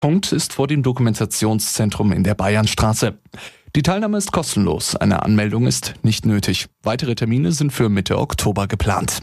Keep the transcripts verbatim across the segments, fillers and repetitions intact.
Punkt ist vor dem Dokumentationszentrum in der Bayernstraße. Die Teilnahme ist kostenlos, eine Anmeldung ist nicht nötig. Weitere Termine sind für Mitte Oktober geplant.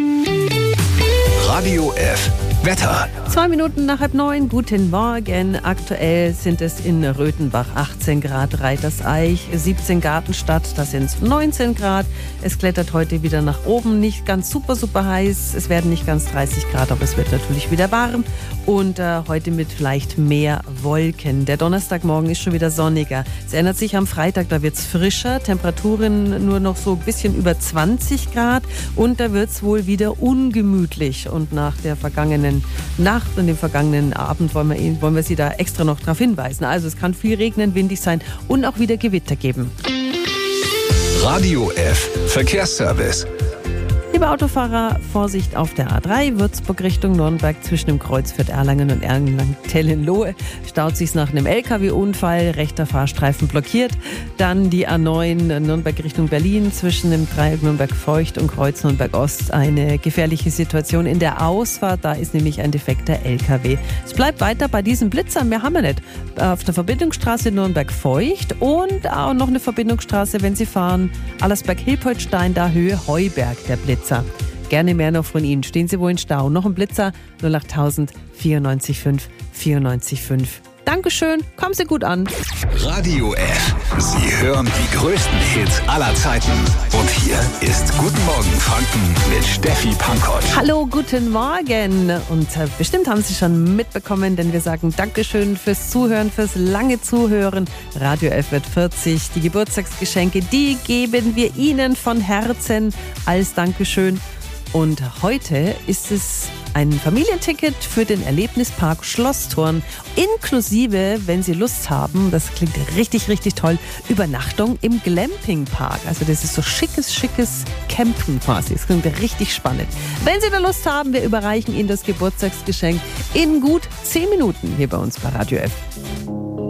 Radio F Wetter. Zwei Minuten nach halb neun, guten Morgen. Aktuell sind es in Röthenbach achtzehn Grad, Reiterseich siebzehn Gartenstadt, das sind neunzehn Grad. Es klettert heute wieder nach oben, nicht ganz super, super heiß. Es werden nicht ganz dreißig Grad, aber es wird natürlich wieder warm. Und äh, heute mit vielleicht mehr Wolken. Der Donnerstagmorgen ist schon wieder sonniger. Es ändert sich am Freitag, da wird es frischer. Temperaturen nur noch so ein bisschen über zwanzig Grad. Und da wird es wohl wieder ungemütlich. Und nach der vergangenen Nacht und dem vergangenen Abend wollen wir, wollen wir Sie da extra noch darauf hinweisen. Also es kann viel regnen, windig sein und auch wieder Gewitter geben. Radio F Verkehrsservice. Liebe Autofahrer, Vorsicht auf der A drei, Würzburg Richtung Nürnberg zwischen dem Kreuzfeld Erlangen und Erlangen-Tellenlohe. Staut sich nach einem L K W-Unfall, rechter Fahrstreifen blockiert. Dann die A neun Nürnberg Richtung Berlin zwischen dem Dreieck Nürnberg-Feucht und Kreuz Nürnberg-Ost. Eine gefährliche Situation in der Ausfahrt, da ist nämlich ein defekter L K W. Es bleibt weiter bei diesen Blitzern, mehr haben wir nicht. Auf der Verbindungsstraße Nürnberg-Feucht und auch noch eine Verbindungsstraße, wenn Sie fahren, Allersberg-Hilpoltstein, da Höhe Heuberg, der Blitzer. Gerne mehr noch von Ihnen. Stehen Sie wohl in Stau? Noch ein Blitzer null acht tausend vierundneunzig fünf vierundneunzig fünf. Dankeschön, kommen Sie gut an. Radio F. Sie hören die größten Hits aller Zeiten. Und hier ist Guten Morgen Franken mit Steffi Pankow. Hallo, guten Morgen. Und äh, bestimmt haben Sie schon mitbekommen, denn wir sagen Dankeschön fürs Zuhören, fürs lange Zuhören. Radio F wird vierzig. Die Geburtstagsgeschenke, die geben wir Ihnen von Herzen als Dankeschön. Und heute ist es ein Familienticket für den Erlebnispark Schlossturn, inklusive, wenn Sie Lust haben, das klingt richtig, richtig toll, Übernachtung im Glampingpark. Also das ist so schickes, schickes Campen quasi. Das klingt richtig spannend. Wenn Sie da Lust haben, wir überreichen Ihnen das Geburtstagsgeschenk in gut zehn Minuten hier bei uns bei Radio F.